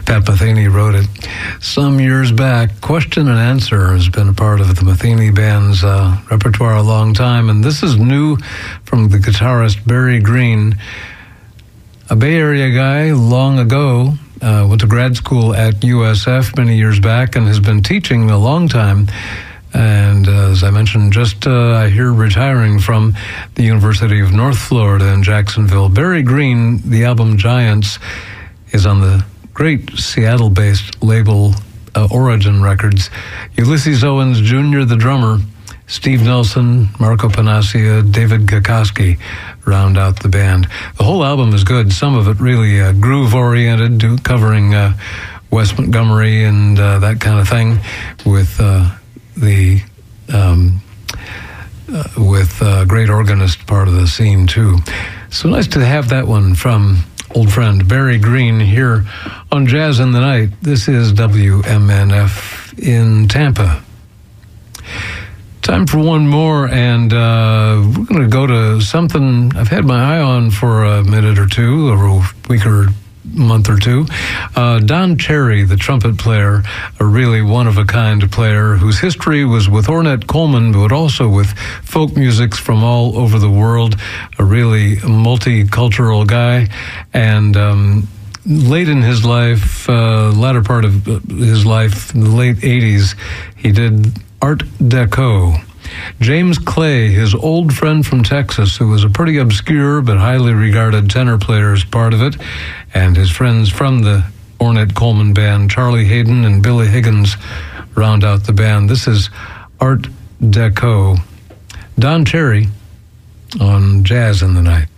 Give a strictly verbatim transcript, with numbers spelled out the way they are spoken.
Pat Metheny wrote it some years back. Question and Answer has been a part of the Metheny Band's uh, repertoire a long time, and this is new from the guitarist Barry Green, a Bay Area guy long ago, uh, went to grad school at U S F many years back and has been teaching a long time. And uh, as I mentioned, just uh, I hear retiring from the University of North Florida in Jacksonville. Barry Green, the album Giants, is on the great Seattle-based label uh, Origin Records. Ulysses Owens Junior, the drummer, Steve Nelson, Marco Panaccia, David Kokoski round out the band. The whole album is good. Some of it really uh, groove-oriented, covering uh, Wes Montgomery and uh, that kind of thing with... Uh, the um, uh, with uh, great organist part of the scene too. So nice to have that one from old friend Barry Green here on Jazz in the Night. This is W M N F in Tampa. Time for one more, and uh, we're going to go to something I've had my eye on for a minute or two, or a week or month or two. Uh, Don Cherry, the trumpet player, a really one-of-a-kind player whose history was with Ornette Coleman, but also with folk musics from all over the world, a really multicultural guy. And um, late in his life, uh, latter part of his life, in the late eighties, he did Art Deco. James Clay, his old friend from Texas, who was a pretty obscure but highly regarded tenor player, is part of it, and his friends from the Ornette Coleman Band, Charlie Hayden and Billy Higgins, round out the band. This is Art Deco. Don Cherry on Jazz in the Night.